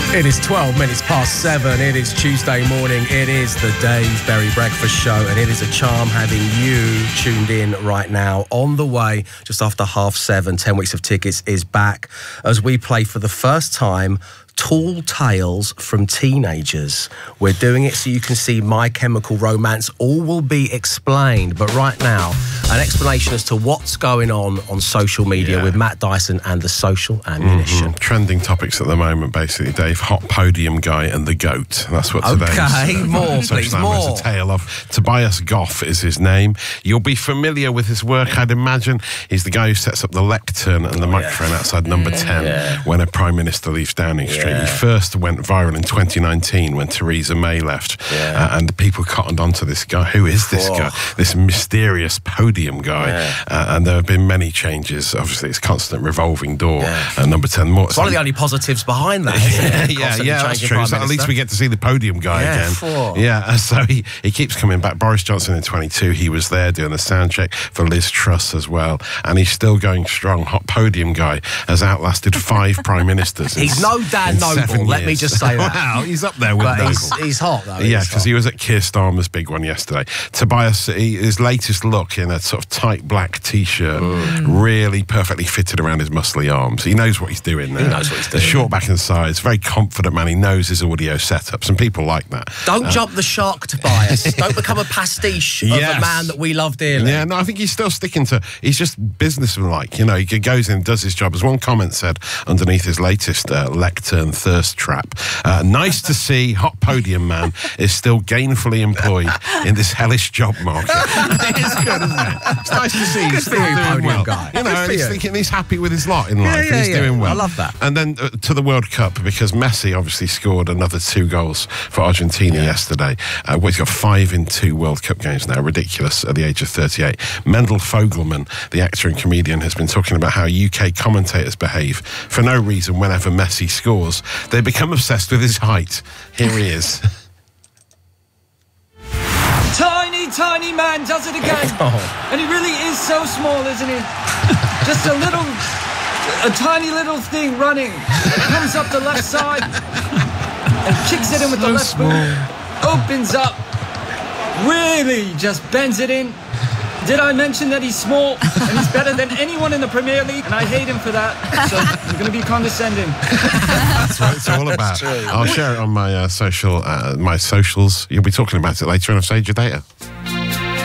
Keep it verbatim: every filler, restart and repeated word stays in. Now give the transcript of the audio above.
It is twelve minutes past seven. It is Tuesday morning. It is the Dave Berry Breakfast Show, and it is a charm having you tuned in right now. On the way, just after half seven, ten Weeks of Tickets is back as we play for the first time Tall Tales from Teenagers. We're doing it so you can see My Chemical Romance. All will be explained, but right now, an explanation as to what's going on on social media yeah. with Matt Dyson and the Social Ammunition. Mm-hmm. Trending topics at the moment, basically, Dave. Hot podium guy and the goat. That's what today's okay, uh, more, please, more. Is a tale of. Tobias Goff is his name. You'll be familiar with his work, I'd imagine. He's the guy who sets up the lectern and the oh, microphone yeah. outside number ten yeah. when a Prime Minister leaves Downing Street. Yeah. He first went viral in twenty nineteen when Theresa May left, yeah. uh, and people cottoned onto this guy. Who is this oh. guy? This mysterious podium guy. Yeah. Uh, and there have been many changes. Obviously, it's constant revolving door. Yeah. Uh, number ten. More. It's one of the only positives behind that. yeah, yeah, yeah, that's true. So at least we get to see the podium guy yeah, again. Four. Yeah. Uh, so he, he keeps coming back. Boris Johnson in twenty-two, he was there doing the sound check for Liz Truss as well, and he's still going strong. Hot podium guy has outlasted five prime ministers. He's no Dan Noble. Let me just say that. Wow, he's up there with but Noble. He's, he's hot, though. Yeah, because he was at Keir Starmer's big one yesterday. Tobias, he, his latest look in a sort of tight black T-shirt, mm. really perfectly fitted around his muscly arms. He knows what he's doing there. He knows what he's doing. The short back and sides, very confident man. He knows his audio setups, and people like that. Don't uh, jump the shark, Tobias. Don't become a pastiche of yes. a man that we love dearly. Yeah, no, I think he's still sticking to, he's just businessman-like. You know, he goes in and does his job. As one comment said underneath his latest uh, lectern thirst trap, uh, nice to see hot podium man is still gainfully employed in this hellish job market. It is good, isn't it? It's nice to see he's still doing well. Guy. You know, and he's thinking he's happy with his lot in life, yeah, yeah, and he's yeah. doing well. I love that. And then uh, to the World Cup, because Messi obviously scored another two goals for Argentina yeah. yesterday. Uh, well, he's got five in two World Cup games now, ridiculous at the age of thirty-eight. Mendel Fogelman, the actor and comedian, has been talking about how U K commentators behave for no reason whenever Messi scores. They become obsessed with his height. Here he is. Tiny, tiny man does it again. Oh. And he really is so small, isn't he? Just a little, a tiny little thing running. Comes up the left side and kicks it in with so the left small. boot. Opens up. Really just bends it in. Did I mention that he's small and he's better than anyone in the Premier League? And I hate him for that. So you're going to be condescending. That's what it's all about. I'll share it on my uh, social, uh, my socials. You'll be talking about it later on. I've saved your data.